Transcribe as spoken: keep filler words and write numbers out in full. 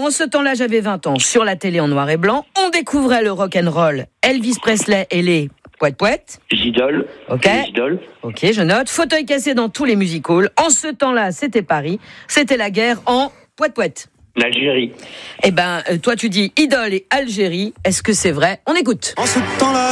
en ce temps-là, j'avais vingt ans. Sur la télé en noir et blanc, on découvrait le rock'n'roll. Elvis Presley et les Pouet Pouet. Gidol. Ok. Les Gidol. Ok, je note. Fauteuil cassé dans tous les music halls. En ce temps-là, c'était Paris. C'était la guerre en Pouet Pouet. L'Algérie. Eh ben, euh, toi, tu dis Idole et Algérie. Est-ce que c'est vrai? On écoute. En ce temps-là.